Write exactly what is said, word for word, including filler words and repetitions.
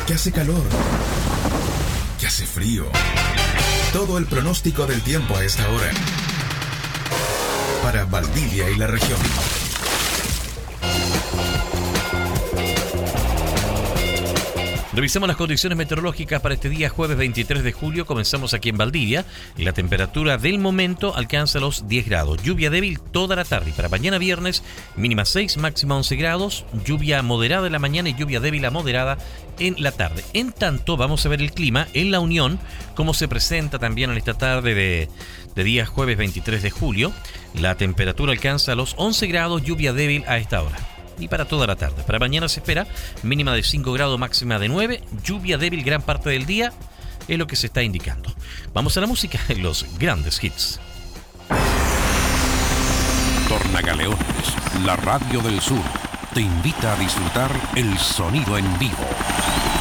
que hace calor, que hace frío. Todo el pronóstico del tiempo a esta hora. Para Valdivia y la región. Revisemos las condiciones meteorológicas para este día jueves veintitrés de julio. Comenzamos aquí en Valdivia y la temperatura del momento alcanza los diez grados. Lluvia débil toda la tarde. Y para mañana viernes, mínima seis, máxima once grados. Lluvia moderada en la mañana y lluvia débil a moderada en la tarde. En tanto, vamos a ver el clima en La Unión, cómo se presenta también en esta tarde de, de día jueves veintitrés de julio. La temperatura alcanza los once grados, lluvia débil a esta hora. Y para toda la tarde. Para mañana se espera mínima de cinco grados, máxima de nueve, lluvia débil gran parte del día, es lo que se está indicando. Vamos a la música en los grandes hits. Tornagaleones, la radio del sur, te invita a disfrutar el sonido en vivo.